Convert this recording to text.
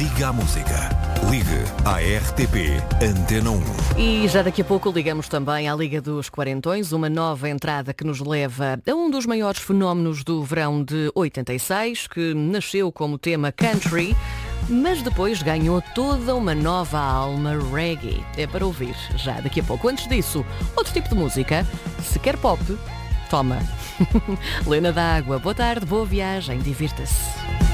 Liga à Música. Ligue à RTP Antena 1. E já daqui a pouco ligamos também à Liga dos Quarentões, uma nova entrada que nos leva a um dos maiores fenómenos do verão de 86, que nasceu como tema country, mas depois ganhou toda uma nova alma reggae. É para ouvir já daqui a pouco. Antes disso, outro tipo de música. Se quer pop, toma. Lena da Água, boa tarde, boa viagem, divirta-se.